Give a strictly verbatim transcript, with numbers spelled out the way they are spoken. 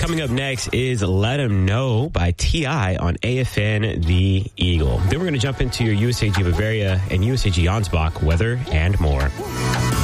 Coming up next is Let 'Em Know by T I on A F N The Eagle. Then we're going to jump into your U S A G Bavaria and U S A G Ansbach weather and more.